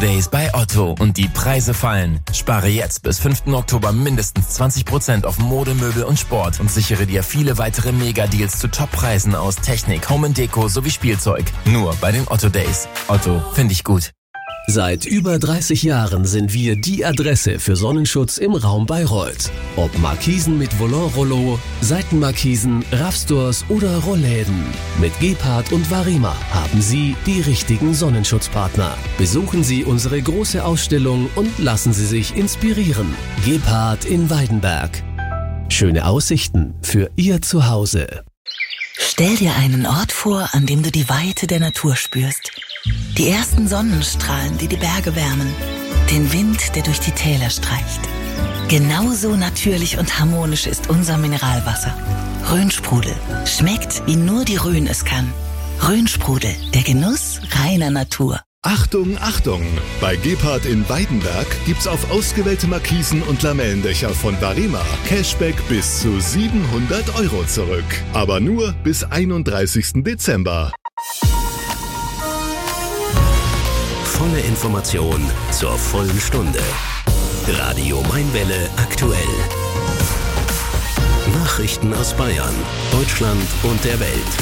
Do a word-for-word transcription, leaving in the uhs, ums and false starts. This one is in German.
Days bei Otto und die Preise fallen. Spare jetzt bis fünften Oktober mindestens zwanzig Prozent auf Mode, Möbel und Sport und sichere dir viele weitere Mega-Deals zu Top-Preisen aus Technik, Home und Deko sowie Spielzeug. Nur bei den Otto Days. Otto, finde ich gut. Seit über dreißig Jahren sind wir die Adresse für Sonnenschutz im Raum Bayreuth. Ob Markisen mit Volant-Rollo, Seitenmarkisen, Raffstores oder Rollläden. Mit Gebhardt und Varima haben Sie die richtigen Sonnenschutzpartner. Besuchen Sie unsere große Ausstellung und lassen Sie sich inspirieren. Gebhardt in Weidenberg. Schöne Aussichten für Ihr Zuhause. Stell dir einen Ort vor, an dem du die Weite der Natur spürst. Die ersten Sonnenstrahlen, die die Berge wärmen. Den Wind, der durch die Täler streicht. Genauso natürlich und harmonisch ist unser Mineralwasser. Rhönsprudel. Schmeckt, wie nur die Rhön es kann. Rhönsprudel, der Genuss reiner Natur. Achtung, Achtung! Bei Gebhardt in Weidenberg gibt's auf ausgewählte Markisen und Lamellendächer von Varima Cashback bis zu siebenhundert Euro zurück. Aber nur bis einunddreißigsten Dezember. Volle Information zur vollen Stunde. Radio Mainwelle aktuell. Nachrichten aus Bayern, Deutschland und der Welt.